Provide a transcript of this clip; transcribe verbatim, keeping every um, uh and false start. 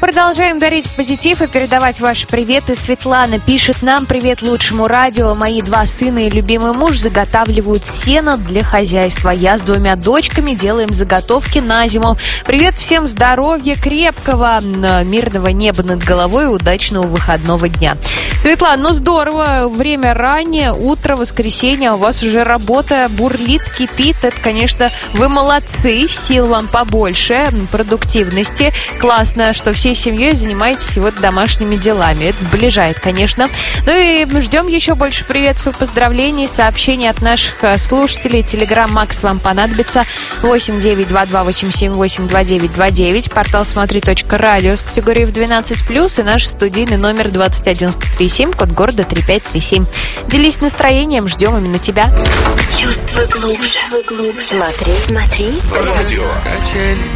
продолжаем дарить позитив и передавать ваши приветы. Светлана пишет нам: привет лучшему радио. Мои два сына и любимый муж заготавливают сено для хозяйства. Я с двумя дочками делаем заготовки на зиму. Привет всем, здоровья крепкого, мирного неба над головой и удачного выходного дня. Светлана, ну здорово, время раннее, утро, воскресенье, у вас уже работа бурлит, кипит. Это, конечно, вы молодцы, сил вам побольше, продуктивности. Классно, что всей семьей занимаетесь вот домашними делами. Это сближает, конечно. Ну и мы ждем еще больше приветов и поздравлений, сообщений от наших слушателей. Телеграм Макс вам понадобится. восемь девять два два восемь семь восемь два девять два девять. Портал смотри точка радио с категорией в двенадцать плюс. И наш студийный номер двадцать один сто тридцать семь, код города три пять три семь. Делись настроением, ждем именно тебя. Чувствуй глубже. Смотри, смотри. Радио. Качели.